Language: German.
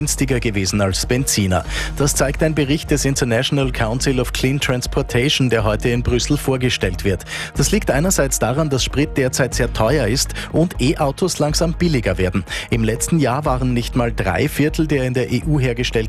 günstiger gewesen als Benziner. Das zeigt ein Bericht des International Council of Clean Transportation, der heute in Brüssel vorgestellt wird. Das liegt einerseits daran, dass Sprit derzeit sehr teuer ist und E-Autos langsam billiger werden. Im letzten Jahr waren nicht mal 3/4 der in der EU hergestellten